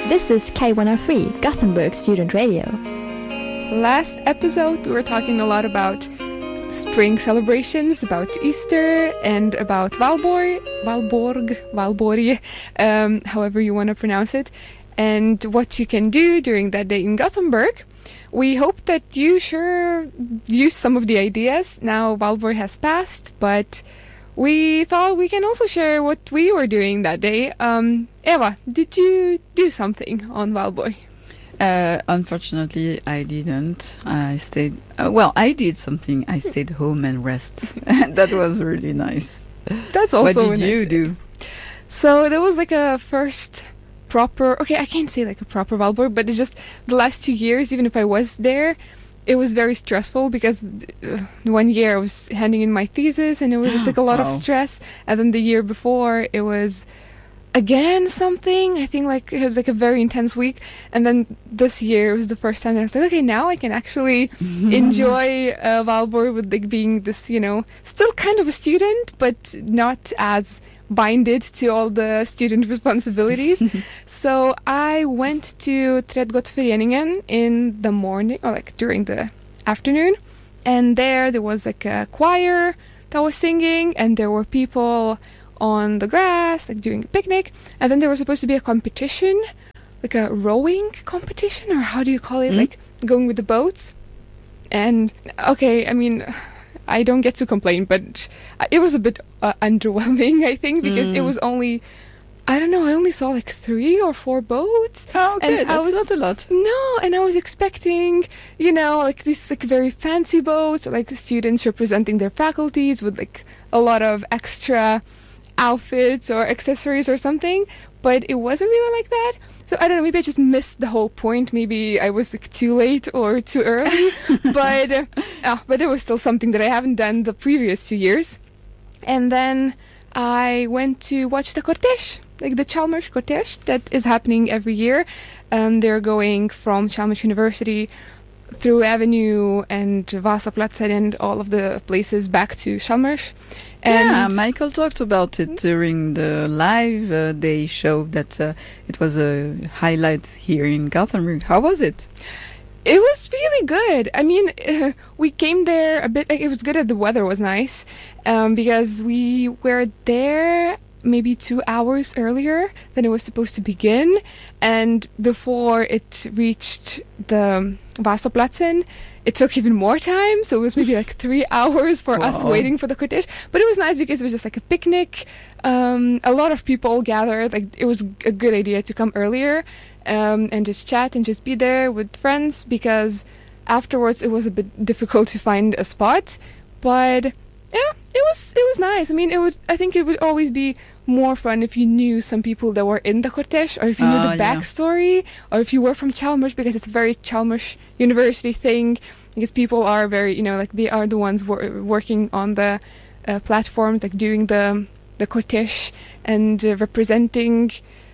This is K103, Gothenburg Student Radio. Last episode, we were talking a lot about spring celebrations, about Easter, and about Valborg, however you want to pronounce it, and what you can do during that day in Gothenburg. We hope that you sure use some of the ideas. Now Valborg has passed, but we thought we can also share what we were doing that day. Eva, did you do something on Valborg? Unfortunately, I didn't. I stayed... I did something. I stayed home and rest. That was really nice. That's also what did you do? So there was like a first proper... Okay, I can't say like a proper Valborg, but it's just the last 2 years, even if I was there, it was very stressful because 1 year I was handing in my thesis and it was just like a lot of stress. And then the year before it was again something. I think like it was like a very intense week. And then this year it was the first time that I was like, okay, now I can actually enjoy Valborg with like being this, you know, still kind of a student, but not as binded to all the student responsibilities. So I went to Trädgårdsföreningen in the morning, or like during the afternoon, and there was like a choir that was singing, and there were people on the grass like doing a picnic, and then there was supposed to be a competition, like a rowing competition, or how do you call it, like going with the boats. And okay, I mean, I don't get to complain, but it was a bit underwhelming, I think, because it was only, I don't know, I only saw like 3 or 4 boats. Oh, okay, that's not a lot. No, and I was expecting, you know, like these like very fancy boats, or like students representing their faculties with like a lot of extra outfits or accessories or something, but it wasn't really like that. So I don't know, maybe I just missed the whole point. Maybe I was like too late or too early, but it was still something that I haven't done the previous 2 years. And then I went to watch the cortege, like the Chalmers cortege that is happening every year. They're going from Chalmers University through Avenue and Vasaplatsen and all of the places back to Chalmers. And yeah, Michael talked about it during the live day show that it was a highlight here in Gothenburg. How was it? It was really good. I mean, we came there a bit, like, it was good that the weather was nice, because we were there maybe 2 hours earlier than it was supposed to begin, and before it reached the Vasaplatsen, it took even more time, so it was maybe like 3 hours for us waiting for the cortege. But it was nice because it was just like a picnic. A lot of people gathered. Like, it was a good idea to come earlier and just chat and just be there with friends, because afterwards it was a bit difficult to find a spot. But yeah, it was nice. I mean, I think it would always be more fun if you knew some people that were in the cortege, or if you knew the backstory, or if you were from Chalmers, because it's a very Chalmers University thing, because people are very, you know, like they are the ones working on the platform, like doing the cortege and representing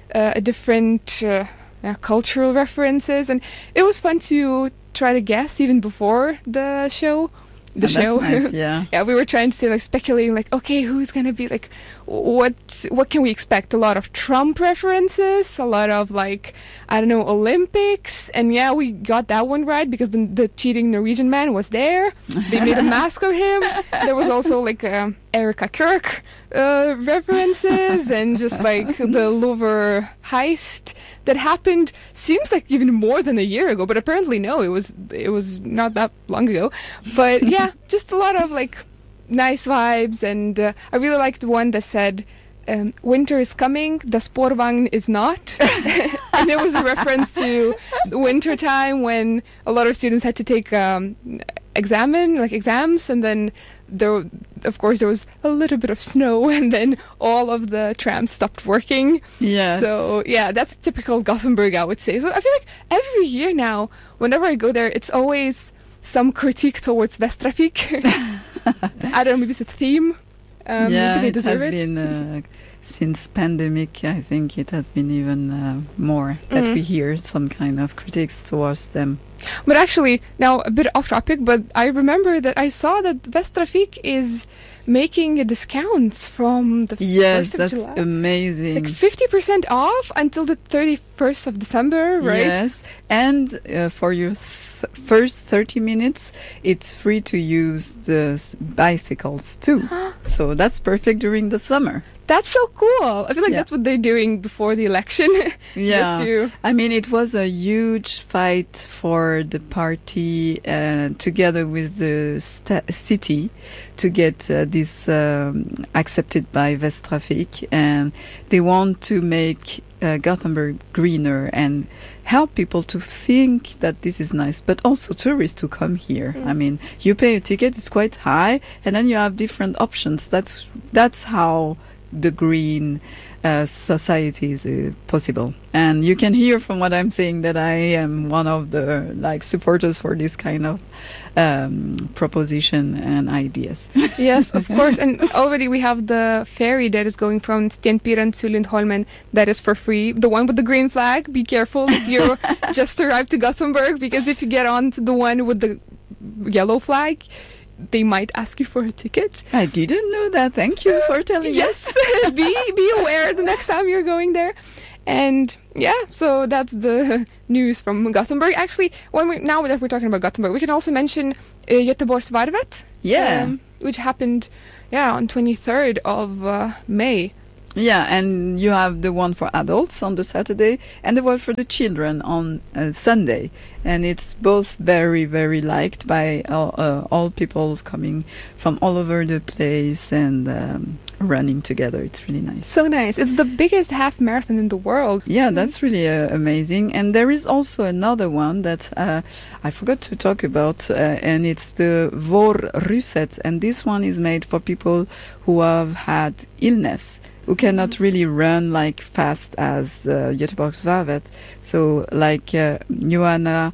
a different cultural references. And it was fun to try to guess even before the show. That's nice, yeah. Yeah, we were trying to like speculating, like, okay, who's gonna be like, what can we expect? A lot of Trump references, a lot of like, I don't know, Olympics, and yeah, we got that one right because the cheating Norwegian man was there. They made a mask of him. There was also like Erika Kirk references, and just like the Louvre heist that happened seems like even more than a year ago, but apparently no, it was not that long ago. But yeah, just a lot of like nice vibes, and I really liked the one that said winter is coming, the spårvagn is not. And it was a reference to winter time when a lot of students had to take exams, and then there was a little bit of snow, and then all of the trams stopped working. Yes. So yeah, that's typical Gothenburg, I would say. So I feel like every year now, whenever I go there, it's always some critique towards Västtrafik. I don't know, maybe it's a theme. Yeah, maybe it has been since pandemic. I think it has been even more that we hear some kind of critiques towards them. But actually, now a bit off topic, but I remember that I saw that Västtrafik is making a discount from the Yes, 1st of that's July. amazing. Like 50% off until the 31st of December, right? Yes, and for your first 30 minutes, it's free to use the bicycles too. So that's perfect during the summer. That's so cool. I feel like Yeah. that's what they're doing before the election. Yeah, Just to, I mean, it was a huge fight for the party together with the city to get this accepted by Westtrafik, and they want to make Gothenburg greener and help people to think that this is nice, but also tourists to come here. I mean, you pay a ticket; it's quite high, and then you have different options. That's how the green society is possible. And you can hear from what I'm saying that I am one of the supporters for this kind of proposition and ideas. yes, of course. And already we have the ferry that is going from Stenpiren to Lindholmen that is for free. The one with the green flag, be careful if you just arrived to Gothenburg, because if you get on to the one with the yellow flag, they might ask you for a ticket. I didn't know that. Thank you for telling us. Yes, be aware the next time you're going there. And yeah, so that's the news from Gothenburg. Actually, now that we're talking about Gothenburg, we can also mention Göteborgsvarvet. Yeah. Which happened, on 23rd of May. Yeah, and you have the one for adults on the Saturday and the one for the children on Sunday. And it's both very, very liked by all people coming from all over the place and running together. It's really nice. So nice. It's the biggest half marathon in the world. Yeah, that's really amazing. And there is also another one that I forgot to talk about, and it's the Vårruset. And this one is made for people who have had illness, who cannot really run fast as Göteborgsvarvet. So Joanna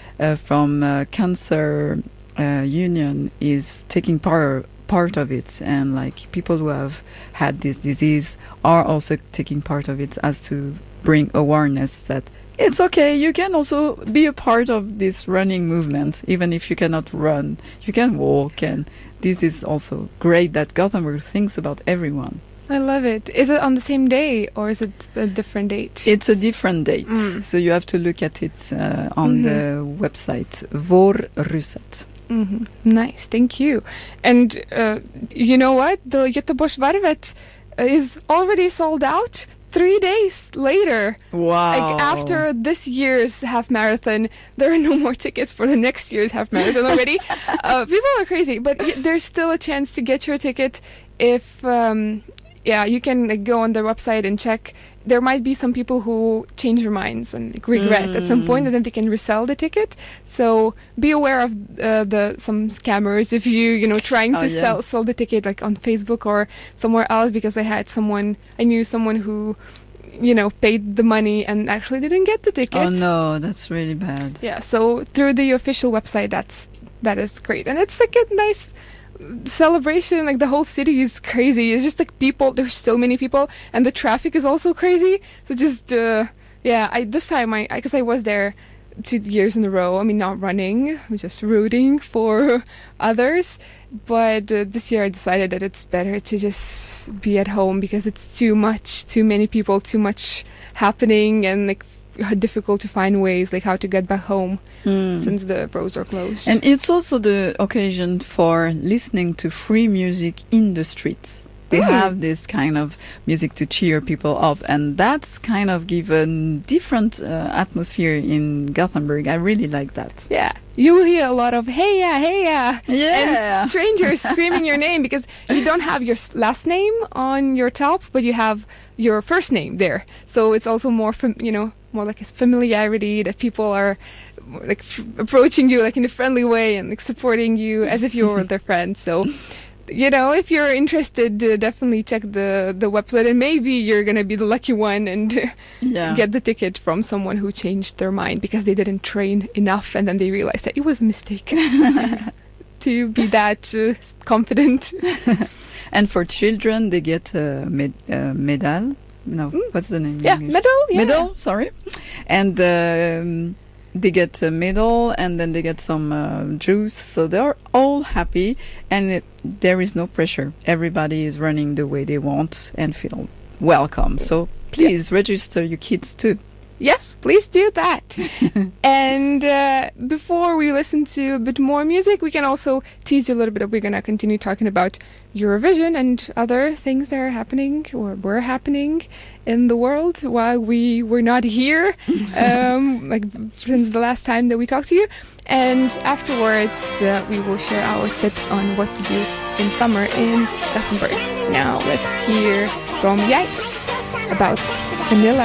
from Cancer Union is taking part of it, and people who have had this disease are also taking part of it, as to bring awareness that it's okay, you can also be a part of this running movement. Even if you cannot run, you can walk, and this is also great that Gothenburg thinks about everyone. I love it. Is it on the same day or is it a different date? It's a different date, so you have to look at it on the website Vårruset. Nice, thank you. And you know what? The Göteborgsvarvet is already sold out 3 days later. Wow. After this year's half marathon, there are no more tickets for the next year's half marathon already. People are crazy, but there's still a chance to get your ticket if... you can go on their website and check. There might be some people who change their minds and regret at some point, and then they can resell the ticket. So be aware of some scammers if you trying to sell the ticket on Facebook or somewhere else, because I knew someone who paid the money and actually didn't get the ticket. Oh no, that's really bad. Yeah, so through the official website, that is great, and it's a nice celebration. The whole city is crazy. It's just people, there's so many people, and the traffic is also crazy. So just this time because I was there 2 years in a row. I mean, not running, just rooting for others, but this year I decided that it's better to just be at home, because it's too many people, too much happening, and difficult to find ways how to get back home since the roads are closed. And it's also the occasion for listening to free music in the streets. They have this kind of music to cheer people up, and that's kind of given different atmosphere in Gothenburg. I really like that. Yeah, you will hear a lot of hey yeah, and strangers screaming your name, because you don't have your last name on your top, but you have your first name there. So it's also more more like a familiarity, that people are approaching you in a friendly way and supporting you as if you were their friend. So if you're interested, definitely check the website, and maybe you're gonna be the lucky one and get the ticket from someone who changed their mind because they didn't train enough, and then they realized that it was a mistake to be that confident. And for children, they get a medal. No, what's the name? Yeah, medal. Yeah. Medal. Sorry, and they get a medal and then they get some juice. So they're all happy, and there is no pressure. Everybody is running the way they want and feel welcome. So please register your kids too. Yes, please do that. And before we listen to a bit more music, we can also tease you a little bit. We're going to continue talking about Eurovision and other things that are happening or were happening in the world while we were not here, like since the last time that we talked to you. And afterwards, we will share our tips on what to do in summer in Gothenburg. Now let's hear from Yikes about Vanilla